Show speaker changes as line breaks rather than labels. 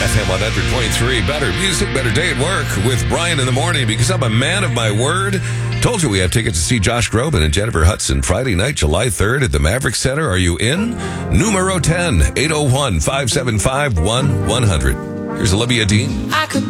FM 100.3, better music, better day at work with Brian in the morning because I'm a man of my word. Told you we have tickets to see Josh Groban and Jennifer Hudson Friday night, July 3rd at the Maverick Center. Are you in? Numero 10, 801-575-1100. Here's Olivia Dean.
I could